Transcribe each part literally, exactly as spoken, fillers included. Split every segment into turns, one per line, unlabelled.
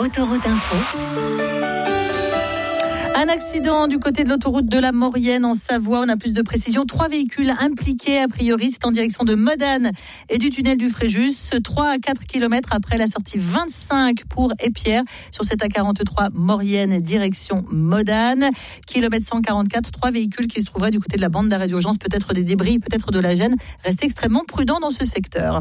Autoroute Info.
Un accident du côté de l'autoroute de la Maurienne en Savoie. On a plus de précision. Trois véhicules impliqués, a priori. C'est en direction de Modane et du tunnel du Fréjus. trois à quatre kilomètres après la sortie vingt-cinq pour Épierre. Sur cette A quarante-trois Maurienne, direction Modane. Kilomètre cent quarante-quatre. Trois véhicules qui se trouveraient du côté de la bande d'arrêt d'urgence. Peut-être des débris, peut-être de la gêne. Restez extrêmement prudents dans ce secteur.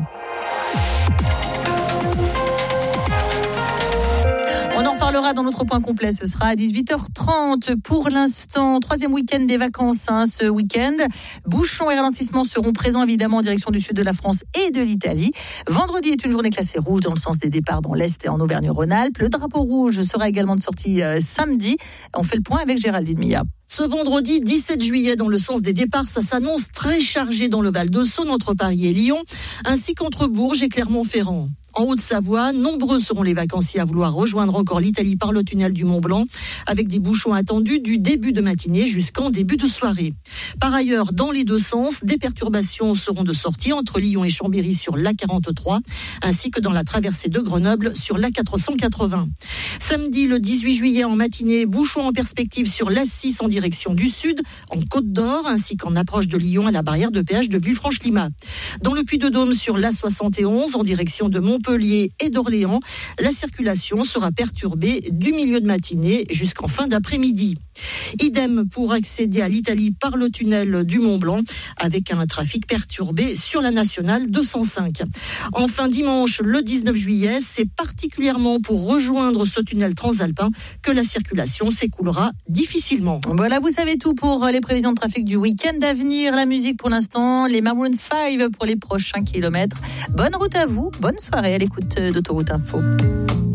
On en reparlera dans notre point complet, ce sera à dix-huit heures trente. Pour l'instant, troisième week-end des vacances, hein, ce week-end. Bouchons et ralentissements seront présents évidemment en direction du sud de la France et de l'Italie. Vendredi est une journée classée rouge dans le sens des départs dans l'Est et en Auvergne-Rhône-Alpes. Le drapeau rouge sera également de sortie euh, samedi. On fait le point avec Géraldine Milla.
Ce vendredi dix-sept juillet, dans le sens des départs, ça s'annonce très chargé dans le Val-de-Saône entre Paris et Lyon, ainsi qu'entre Bourges et Clermont-Ferrand. En Haute-Savoie, nombreux seront les vacanciers à vouloir rejoindre encore l'Italie par le tunnel du Mont-Blanc, avec des bouchons attendus du début de matinée jusqu'en début de soirée. Par ailleurs, dans les deux sens, des perturbations seront de sortie entre Lyon et Chambéry sur l'A quarante-trois, ainsi que dans la traversée de Grenoble sur l'A quatre cent quatre-vingts. Samedi, le dix-huit juillet en matinée, bouchons en perspective sur l'A six en direction du sud, en Côte d'Or, ainsi qu'en approche de Lyon à la barrière de péage de Villefranche-Limas. Dans le Puy-de-Dôme sur l'A soixante et onze en direction de Montpellier, Montpellier et d'Orléans, la circulation sera perturbée du milieu de matinée jusqu'en fin d'après-midi. Idem pour accéder à l'Italie par le tunnel du Mont-Blanc, avec un trafic perturbé sur la nationale deux cent cinq. Enfin, dimanche, le dix-neuf juillet, c'est particulièrement pour rejoindre ce tunnel transalpin que la circulation s'écoulera difficilement.
Voilà, vous savez tout pour les prévisions de trafic du week-end à venir. La musique pour l'instant, les Maroon five pour les prochains kilomètres. Bonne route à vous, bonne soirée à l'écoute d'Autoroute Info.